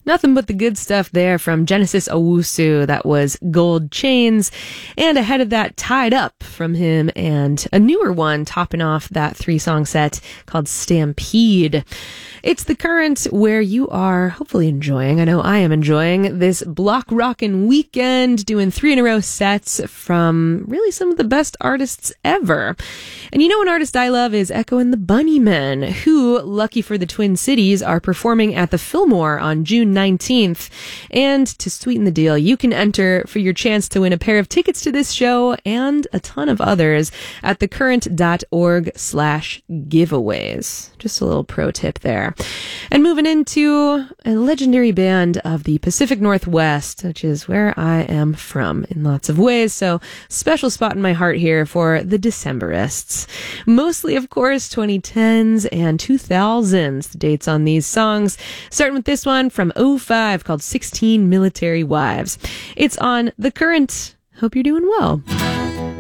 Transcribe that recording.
Nothing but the good stuff there from Genesis Owusu. That was Gold Chains. And ahead of that, Tied Up from him, and a newer one topping off that 3-song set called Stampede. It's The Current, where you are hopefully enjoying, I know I am enjoying, this block rockin' weekend, doing 3-in-a-row sets from really some of the best artists ever. And you know, an artist I love is Echo and the Bunnymen, who, lucky for the Twin Cities, are performing at the Fillmore on June 19th. And to sweeten the deal, you can enter for your chance to win a pair of tickets to this show and a ton of others at thecurrent.org/giveaways. Just a little pro tip there. And moving into a legendary band of the Pacific Northwest, which is where I am from in lots of ways. So special spot in my heart here for the Decemberists. Mostly, of course, 2010s and 2000s, the dates on these songs. Starting with this one from 2005 called 16 Military Wives. It's on The Current. Hope you're doing well.